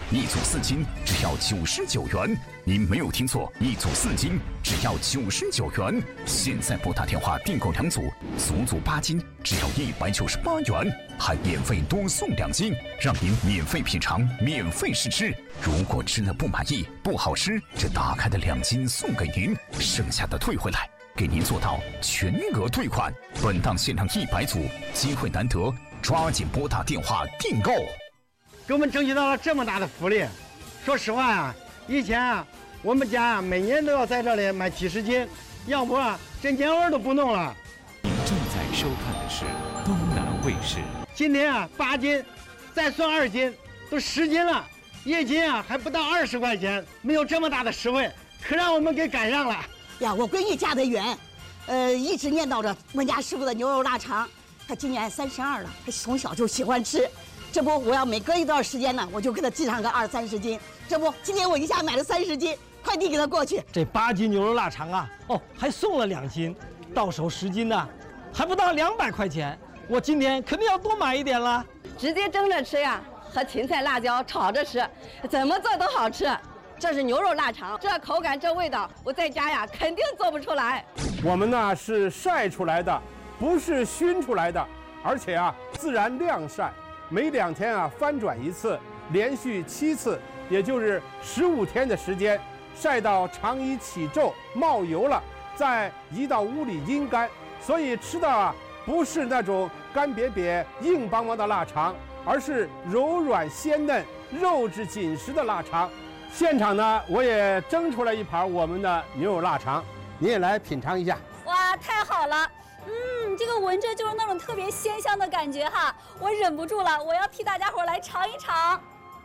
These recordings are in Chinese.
一组4斤只要99元。您没有听错，一组4斤只要99元。现在拨打电话订购2组，足足8斤只要198元，还免费多送2斤，让您免费品尝，免费试吃。如果吃了不满意、不好吃，这打开的2斤送给您，剩下的退回来，给您做到全额退款。本档限量100组，机会难得，抓紧拨打电话订购。 给我们争取到了这么大的福利，说实话呀，以前啊，我们家每年都要在这里买几十斤，要不这年味都不弄了。 您正在收看的是东南卫视。 今天啊8斤，再算2斤，都10斤了，1斤啊还不到20块钱，没有这么大的实惠，可让我们给赶上了。 呀，我闺女嫁得远，一直念叨着我家师傅的牛肉腊肠。她今年32了，她从小就喜欢吃。这不，我要每隔一段时间呢，我就给她寄上个20、30斤。这不，今天我一下买了30斤，快递给她过去。 这8斤牛肉腊肠啊，还送了2斤，到手10斤呢，还不到200块钱。我今天肯定要多买一点了。 直接蒸着吃呀，和芹菜、辣椒炒着吃，怎么做都好吃。这是牛肉腊肠，这口感这味道，我在家呀肯定做不出来。 我们呢是晒出来的，不是熏出来的，而且啊自然晾晒，每2天啊翻转1次，连续7次，也就是15天的时间，晒到肠衣起皱冒油了，再移到屋里阴干，所以吃的啊不是那种干瘪瘪硬邦邦的腊肠，而是柔软鲜嫩、肉质紧实的腊肠。现场呢，我也蒸出来一盘我们的牛肉腊肠，你也来品尝一下。 哇，太好了！这个闻着就是那种特别鲜香的感觉哈，我忍不住了，我要替大家伙来尝一尝。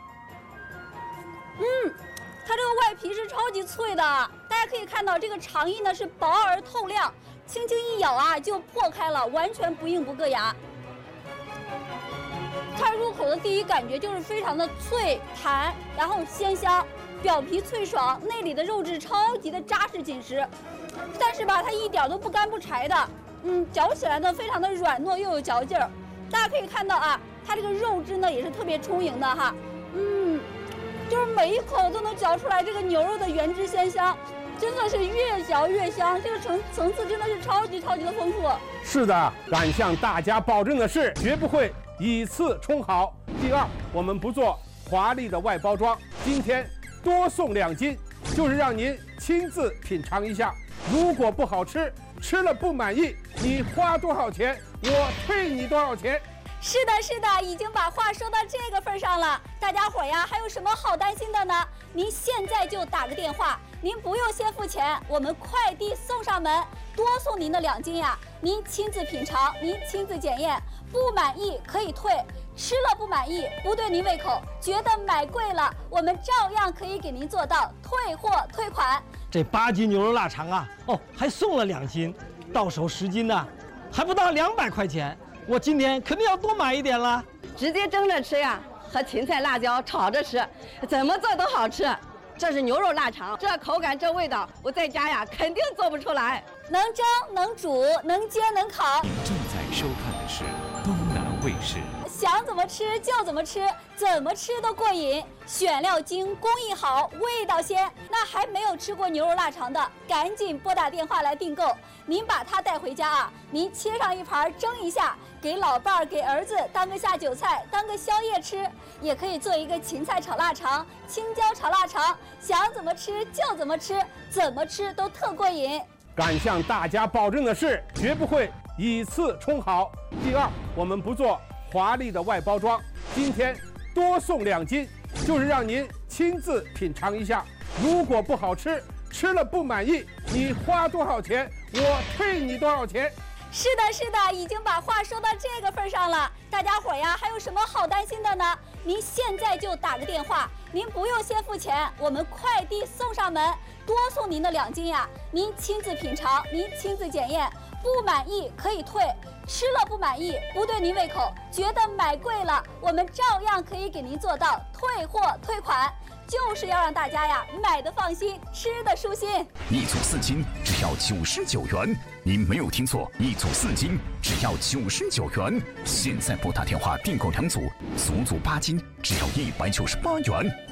它这个外皮是超级脆的，大家可以看到这个肠衣呢是薄而透亮，轻轻一咬啊就破开了，完全不硬不硌牙。它入口的第一感觉就是非常的脆弹，然后鲜香，表皮脆爽，内里的肉质超级的扎实紧实，但是吧，它一点都不干不柴的，嚼起来呢非常的软糯又有嚼劲儿。大家可以看到啊，它这个肉质呢也是特别充盈的哈，就是每一口都能嚼出来这个牛肉的原汁鲜香，真的是越嚼越香，这个层次真的是超级的丰富。 是的，敢向大家保证的是，绝不会以次充好。第二，我们不做华丽的外包装，今天多送2斤，就是让您亲自品尝一下。如果不好吃，吃了不满意，你花多少钱，我退你多少钱。 是的，已经把话说到这个份上了，大家伙呀，还有什么好担心的呢？您现在就打个电话，您不用先付钱，我们快递送上门，多送您的2斤呀，您亲自品尝，您亲自检验，不满意可以退，吃了不满意，不对您胃口，觉得买贵了，我们照样可以给您做到退货退款。 这8斤牛肉腊肠啊，还送了2斤，到手10斤呢，还不到200块钱。我今天肯定要多买一点了。 直接蒸着吃呀，和芹菜、辣椒炒着吃，怎么做都好吃。这是牛肉腊肠，这口感这味道，我在家呀肯定做不出来。 能蒸能煮能煎能烤。 您正在收看的是东南卫视。 想怎么吃就怎么吃，怎么吃都过瘾。选料精，工艺好，味道鲜。那还没有吃过牛肉腊肠的，赶紧拨打电话来订购。您把它带回家啊，您切上一盘蒸一下，给老伴儿、给儿子当个下酒菜，当个宵夜吃。也可以做一个芹菜炒腊肠、青椒炒腊肠，想怎么吃就怎么吃，怎么吃都特过瘾。 敢向大家保证的是，绝不会以次充好。第二，我们不做华丽的外包装，今天多送2斤，就是让您亲自品尝一下。如果不好吃，吃了不满意，你花多少钱，我退你多少钱。 是的，已经把话说到这个份上了，大家伙呀，还有什么好担心的呢？您现在就打个电话，您不用先付钱，我们快递送上门，多送您的2斤呀，您亲自品尝，您亲自检验，不满意可以退，吃了不满意，不对您胃口，觉得买贵了，我们照样可以给您做到退货退款。就是要让大家呀买的放心，吃的舒心。 一组4斤只要99元，您没有听错，一组4斤只要99元。现在拨打电话订购2组，足足8斤只要198元。